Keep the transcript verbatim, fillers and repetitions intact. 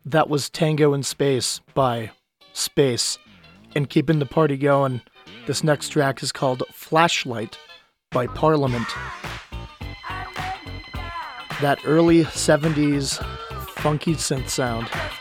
That was Tango in Space by Space. And keeping the party going, this next track is called Flashlight by Parliament. That early seventies funky synth sound.